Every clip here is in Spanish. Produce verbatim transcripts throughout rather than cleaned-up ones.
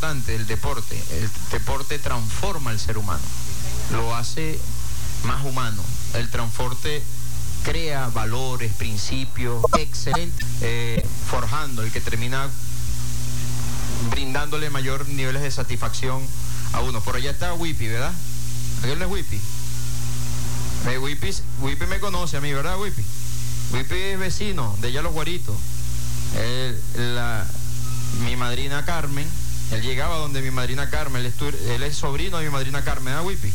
importante, el deporte. El deporte transforma al ser humano, lo hace más humano. El transporte crea valores, principios, excelente, eh, forjando, el que termina brindándole mayor niveles de satisfacción a uno. Por allá está Wipi, ¿verdad? ¿Aquel es Wipi? Eh, Wipi, Wipi me conoce a mí, ¿verdad, Wipi? Wipi es vecino de allá Los Guaritos. Él, la, mi madrina Carmen, él llegaba donde mi madrina Carmen, él es, él es sobrino de mi madrina Carmen, ¿ah, Wipi?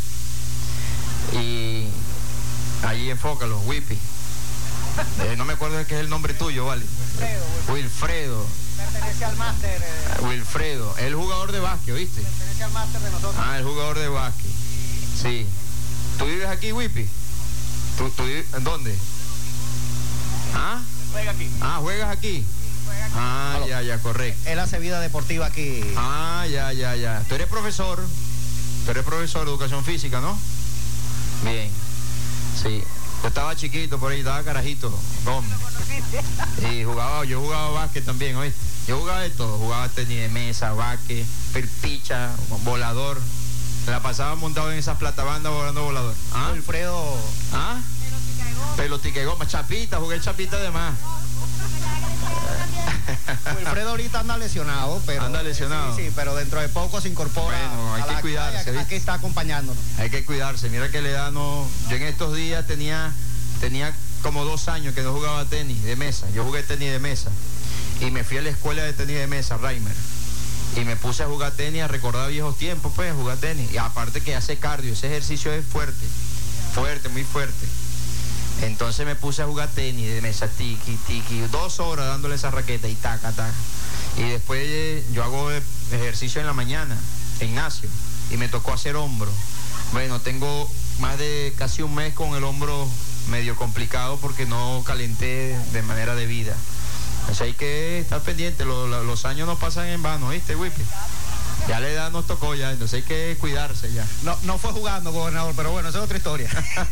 Y allí enfócalo, Wipi. Eh, no me acuerdo de qué es el nombre tuyo, ¿vale? Wilfredo. Wilfredo. Pertenece al máster. Eh, Wilfredo, el jugador de básquet, ¿oíste? Pertenece al máster de nosotros. Ah, el jugador de básquet. Sí. ¿Tú vives aquí, Wipi? ¿Tú, tú vives, ¿en dónde? ¿Ah? Juega aquí. Ah, ¿juegas aquí? Juega aquí. Ah, Hello. ya, ya, correcto. Él hace vida deportiva aquí. Ah, ya, ya, ya. Tú eres profesor. Tú eres profesor de educación física, ¿no? Bien. Sí. Yo estaba chiquito por ahí, estaba carajito. ¿Dónde? Y jugaba, yo jugaba básquet también, ¿oíste? Yo jugaba de todo. Jugaba tenis de mesa, básquet, perpicha, volador. La pasaba montado en esas platabandas volando volador. ¿Ah? Wilfredo. ¿Ah? Pelotica de goma. Chapita, jugué chapita además. Wilfredo ahorita anda lesionado, pero anda lesionado. Sí, sí, pero dentro de poco se incorpora. Bueno, hay a que la cuidarse. actividad, aquí está acompañándonos. Hay que cuidarse. Mira que la edad no. Yo en estos días tenía, tenía como dos años que no jugaba tenis de mesa. Yo jugué tenis de mesa y me fui a la escuela de tenis de mesa, Reimer. Y me puse a jugar tenis, a recordar viejos tiempos, pues, a jugar tenis. Y aparte que hace cardio, ese ejercicio es fuerte, fuerte, muy fuerte. Entonces me puse a jugar tenis de mesa, tiki, tiki, dos horas dándole esa raqueta y taca, taca. Y después eh, yo hago ejercicio en la mañana, gimnasio, y me tocó hacer hombro. Bueno, tengo más de casi un mes con el hombro medio complicado porque no calenté de manera debida. O sea, hay que estar pendiente, los, los años no pasan en vano, ¿viste, Wipi? Ya la edad nos tocó ya, entonces hay que cuidarse ya. No, no fue jugando, gobernador, pero bueno, esa es otra historia.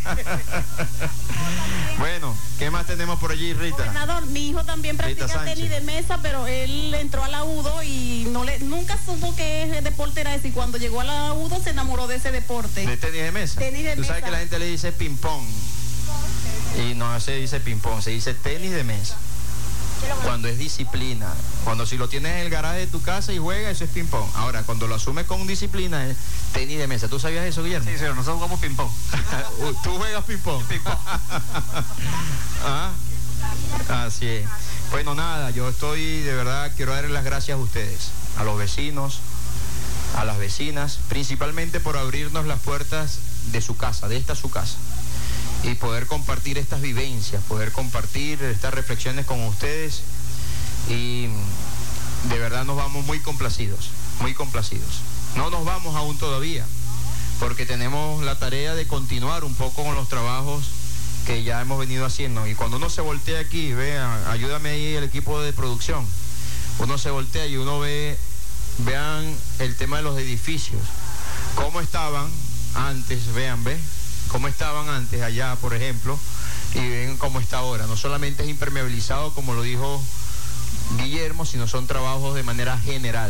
Bueno, ¿qué más tenemos por allí, Rita? Gobernador, mi hijo también practica tenis de mesa, pero él entró a la UDO y no le, nunca supo qué deporte era ese. Y cuando llegó a la UDO se enamoró de ese deporte. ¿De tenis de mesa? Tenis de Tú mesa. sabes que la gente le dice ping-pong. Y no se dice ping-pong, se dice tenis de mesa. Cuando es disciplina, cuando si lo tienes en el garaje de tu casa y juegas, eso es ping-pong. Ahora, cuando lo asumes con disciplina, es tenis de mesa. ¿Tú sabías eso, Guillermo? Sí, sí, nosotros jugamos ping-pong. ¿Tú juegas ping-pong? Ping-pong. ¿Ah? Así es. Bueno, nada, yo estoy, de verdad, quiero darles las gracias a ustedes, a los vecinos, a las vecinas, principalmente por abrirnos las puertas de su casa, de esta su casa. Y poder compartir estas vivencias, poder compartir estas reflexiones con ustedes. Y de verdad nos vamos muy complacidos, muy complacidos. No nos vamos aún todavía, porque tenemos la tarea de continuar un poco con los trabajos que ya hemos venido haciendo. Y cuando uno se voltea aquí, vean, ayúdame ahí el equipo de producción, uno se voltea y uno ve, vean el tema de los edificios, cómo estaban antes, vean, ve. Cómo estaban antes allá, por ejemplo, y ven cómo está ahora. No solamente es impermeabilizado, como lo dijo Guillermo, sino son trabajos de manera general.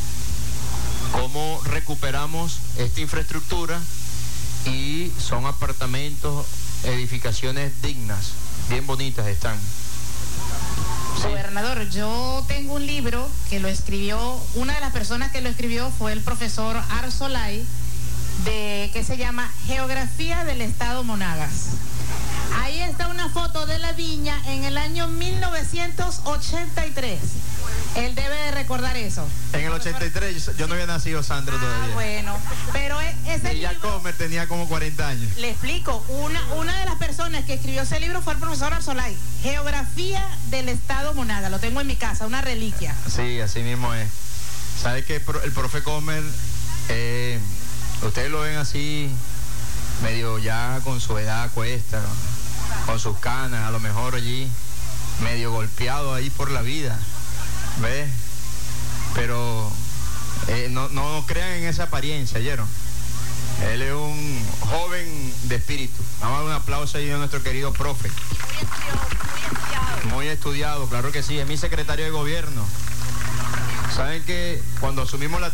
Cómo recuperamos esta infraestructura y son apartamentos, edificaciones dignas, bien bonitas están. Sí. Gobernador, yo tengo un libro que lo escribió, una de las personas que lo escribió fue el profesor Arzolay, de que se llama Geografía del Estado Monagas. Ahí está una foto de la viña en el año mil novecientos ochenta y tres. Él debe de recordar eso. En el ochenta y tres yo no había nacido, Sandra, ah, todavía. Bueno, pero ese y ya libro... Comer tenía como cuarenta años. Le explico, una, una de las personas que escribió ese libro fue el profesor Arzolay. Geografía del Estado Monagas, lo tengo en mi casa, una reliquia. Sí, así mismo es. ¿Sabe que el profe Comer... Eh, ustedes lo ven así, medio ya con su edad a cuesta, con sus canas, a lo mejor allí, medio golpeado ahí por la vida, ¿ves? Pero eh, no, no crean en esa apariencia, ¿oyeron? Él es un joven de espíritu. Vamos a dar un aplauso ahí a nuestro querido profe. Muy estudiado, muy estudiado. Muy estudiado, claro que sí, es mi secretario de gobierno. ¿Saben que cuando asumimos la